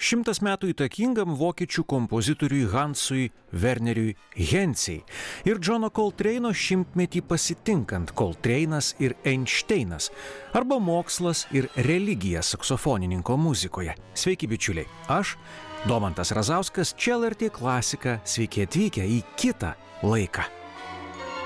100 metų įtakingam vokiečių kompozitoriui Hansui Werneriui Hensei ir Džono Koltreino 100-metį pasitinkant Koltreinas ir Einšteinas arba mokslas ir religija saksofonininko muzikoje. Sveiki bičiuliai, aš Domantas Razauskas, čia LRT Klasika, sveiki atvykę į kitą laiką.